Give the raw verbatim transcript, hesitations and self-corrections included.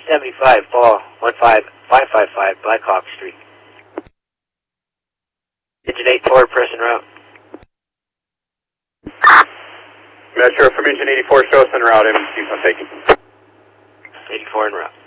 seventy-five, fall one five five five five, Black Hawk Street. Engine eighty-four, press en route. Metro from engine eighty-four, show us en route, and keep on taking. eighty-four en route.